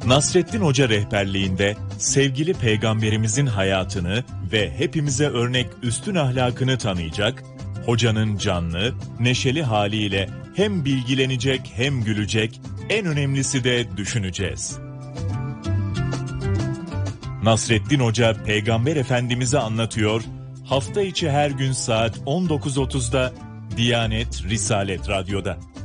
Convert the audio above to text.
Nasreddin Hoca rehberliğinde sevgili peygamberimizin hayatını ve hepimize örnek üstün ahlakını tanıyacak, hocanın canlı, neşeli haliyle hem bilgilenecek hem gülecek, en önemlisi de düşüneceğiz. Nasreddin Hoca Peygamber Efendimiz'i anlatıyor, hafta içi her gün saat 19.30'da Diyanet Risalet Radyo'da.